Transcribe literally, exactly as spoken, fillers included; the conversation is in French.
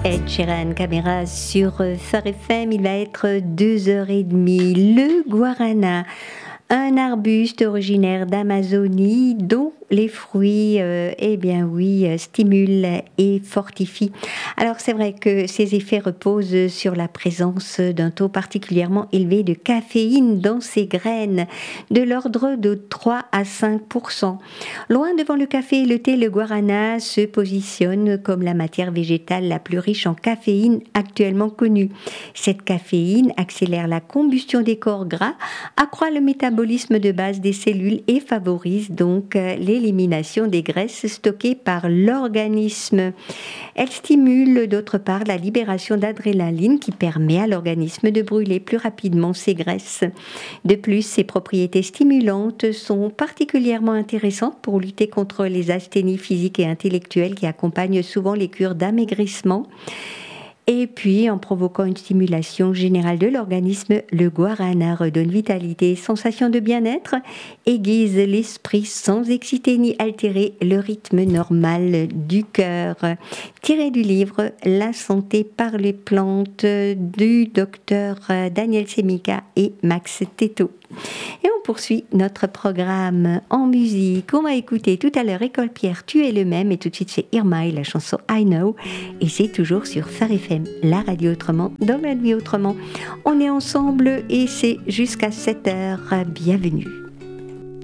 Ed Sheeran, caméra sur Phare F M, il va être deux heures trente. Le guarana, un arbuste originaire d'Amazonie dont les fruits, euh, eh bien oui, stimulent et fortifient. Alors c'est vrai que ces effets reposent sur la présence d'un taux particulièrement élevé de caféine dans ces graines, de l'ordre de trois à cinq pour cent. Loin devant le café et le thé, le guarana se positionne comme la matière végétale la plus riche en caféine actuellement connue. Cette caféine accélère la combustion des corps gras, accroît le métabolisme de base des cellules et favorise donc l'élimination des graisses stockées par l'organisme. Elle stimule d'autre part la libération d'adrénaline qui permet à l'organisme de brûler plus rapidement ses graisses. De plus, ses propriétés stimulantes sont particulièrement intéressantes pour lutter contre les asthénies physiques et intellectuelles qui accompagnent souvent les cures d'amaigrissement. Et puis, en provoquant une stimulation générale de l'organisme, le guarana redonne vitalité, sensation de bien-être, aiguise l'esprit sans exciter ni altérer le rythme normal du cœur. Tiré du livre La santé par les plantes du docteur Daniel Semica et Max Teto. Et on poursuit notre programme en musique. On va écouter tout à l'heure École Pierre, Tu es le même, et tout de suite chez Irma et la chanson I Know. Et c'est toujours sur Phare F M, la radio autrement, dans la vie autrement. On est ensemble et c'est jusqu'à sept heures. Bienvenue.